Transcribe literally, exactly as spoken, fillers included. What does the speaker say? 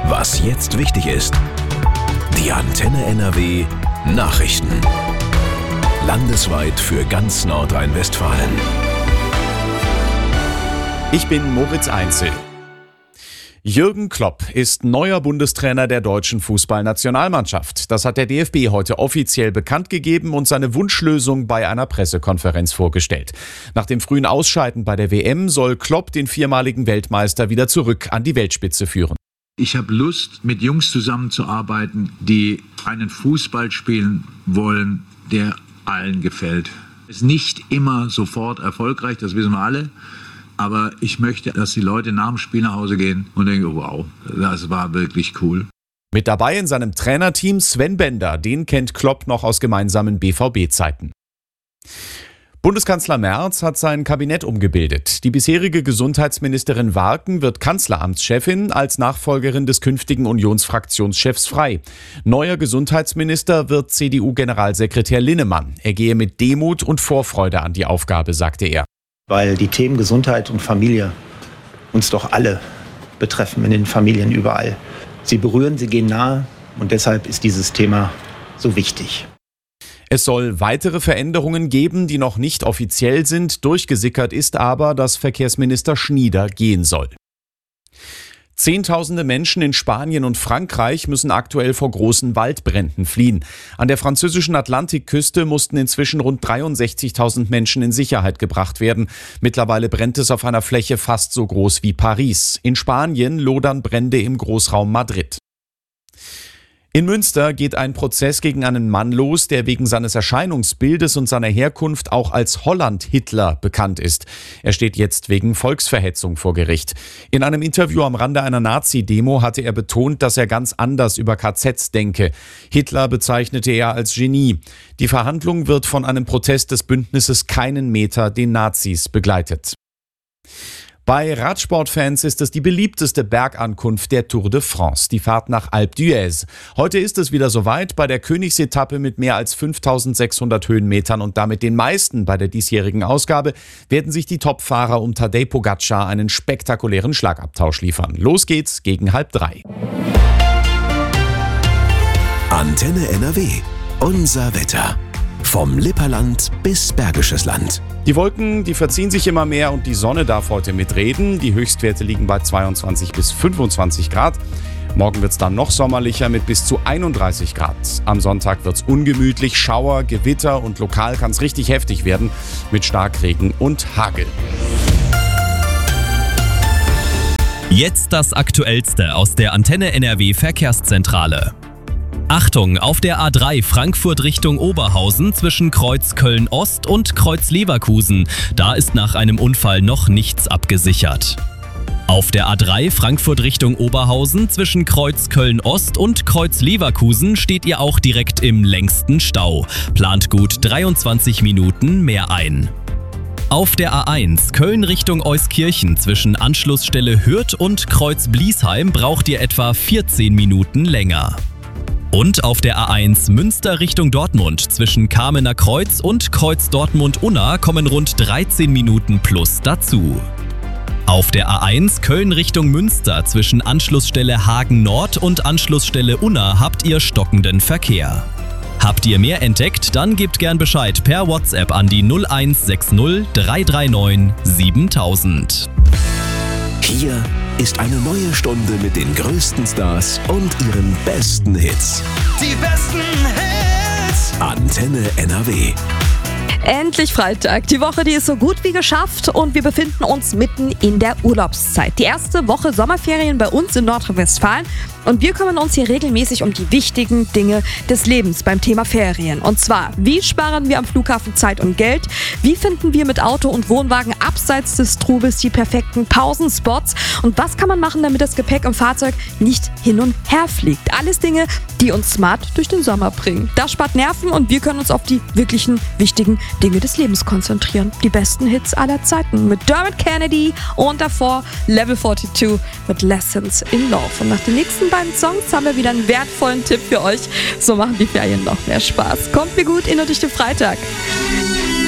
Was jetzt wichtig ist. Die Antenne N R W Nachrichten. Landesweit für ganz Nordrhein-Westfalen. Ich bin Moritz Einzel. Jürgen Klopp ist neuer Bundestrainer der deutschen Fußballnationalmannschaft. Das hat der D F B heute offiziell bekannt gegeben und seine Wunschlösung bei einer Pressekonferenz vorgestellt. Nach dem frühen Ausscheiden bei der W M soll Klopp den viermaligen Weltmeister wieder zurück an die Weltspitze führen. Ich habe Lust, mit Jungs zusammenzuarbeiten, die einen Fußball spielen wollen, der allen gefällt. Ist nicht immer sofort erfolgreich, das wissen wir alle. Aber ich möchte, dass die Leute nach dem Spiel nach Hause gehen und denken, wow, das war wirklich cool. Mit dabei in seinem Trainerteam Sven Bender, den kennt Klopp noch aus gemeinsamen B V B-Zeiten. Bundeskanzler Merz hat sein Kabinett umgebildet. Die bisherige Gesundheitsministerin Warken wird Kanzleramtschefin, als Nachfolgerin des künftigen Unionsfraktionschefs Frey. Neuer Gesundheitsminister wird C D U-Generalsekretär Linnemann. Er gehe mit Demut und Vorfreude an die Aufgabe, sagte er. Weil die Themen Gesundheit und Familie uns doch alle betreffen, in den Familien überall. Sie berühren, sie gehen nahe und deshalb ist dieses Thema so wichtig. Es soll weitere Veränderungen geben, die noch nicht offiziell sind. Durchgesickert ist aber, dass Verkehrsminister Schnieder gehen soll. Zehntausende Menschen in Spanien und Frankreich müssen aktuell vor großen Waldbränden fliehen. An der französischen Atlantikküste mussten inzwischen rund dreiundsechzigtausend Menschen in Sicherheit gebracht werden. Mittlerweile brennt es auf einer Fläche fast so groß wie Paris. In Spanien lodern Brände im Großraum Madrid. In Münster geht ein Prozess gegen einen Mann los, der wegen seines Erscheinungsbildes und seiner Herkunft auch als Holland-Hitler bekannt ist. Er steht jetzt wegen Volksverhetzung vor Gericht. In einem Interview am Rande einer Nazi-Demo hatte er betont, dass er ganz anders über K Zs denke. Hitler bezeichnete er als Genie. Die Verhandlung wird von einem Protest des Bündnisses Keinen Meter den Nazis begleitet. Bei Radsportfans ist es die beliebteste Bergankunft der Tour de France, die Fahrt nach Alpe d'Huez. Heute ist es wieder soweit. Bei der Königsetappe mit mehr als fünftausendsechshundert Höhenmetern und damit den meisten bei der diesjährigen Ausgabe werden sich die Topfahrer um Tadej Pogacar einen spektakulären Schlagabtausch liefern. Los geht's gegen halb drei. Antenne N R W. Unser Wetter. Vom Lipperland bis Bergisches Land. Die Wolken, die verziehen sich immer mehr und die Sonne darf heute mitreden. Die Höchstwerte liegen bei zweiundzwanzig bis fünfundzwanzig Grad. Morgen wird es dann noch sommerlicher mit bis zu einunddreißig Grad. Am Sonntag wird es ungemütlich, Schauer, Gewitter und lokal kann es richtig heftig werden mit Starkregen und Hagel. Jetzt das Aktuellste aus der Antenne N R W Verkehrszentrale. Achtung, auf der A drei Frankfurt Richtung Oberhausen zwischen Kreuz Köln-Ost und Kreuz Leverkusen. Da ist nach einem Unfall noch nichts abgesichert. Auf der A drei Frankfurt Richtung Oberhausen zwischen Kreuz Köln-Ost und Kreuz Leverkusen steht ihr auch direkt im längsten Stau. Plant gut dreiundzwanzig Minuten mehr ein. Auf der A eins Köln Richtung Euskirchen zwischen Anschlussstelle Hürth und Kreuz Bliesheim braucht ihr etwa vierzehn Minuten länger. Und auf der A eins Münster Richtung Dortmund zwischen Kamener Kreuz und Kreuz Dortmund-Unna kommen rund dreizehn Minuten plus dazu. Auf der A eins Köln Richtung Münster zwischen Anschlussstelle Hagen Nord und Anschlussstelle Unna habt ihr stockenden Verkehr. Habt ihr mehr entdeckt, dann gebt gern Bescheid per WhatsApp an die null eins sechs null drei drei neun siebentausend. Hier ist eine neue Stunde mit den größten Stars und ihren besten Hits. Die besten Hits! Antenne N R W. Endlich Freitag. Die Woche, die ist so gut wie geschafft und wir befinden uns mitten in der Urlaubszeit. Die erste Woche Sommerferien bei uns in Nordrhein-Westfalen und wir kümmern uns hier regelmäßig um die wichtigen Dinge des Lebens beim Thema Ferien. Und zwar, wie sparen wir am Flughafen Zeit und Geld? Wie finden wir mit Auto und Wohnwagen abseits des Trubels die perfekten Pausenspots? Und was kann man machen, damit das Gepäck im Fahrzeug nicht hin und her fliegt? Alles Dinge, die uns smart durch den Sommer bringen. Das spart Nerven und wir können uns auf die wirklichen wichtigen Dinge des Lebens konzentrieren. Die besten Hits aller Zeiten mit Dermot Kennedy und davor Level zweiundvierzig mit Lessons in Love. Und nach den nächsten beiden Songs haben wir wieder einen wertvollen Tipp für euch. So machen die Ferien noch mehr Spaß. Kommt mir gut in und durch den Freitag.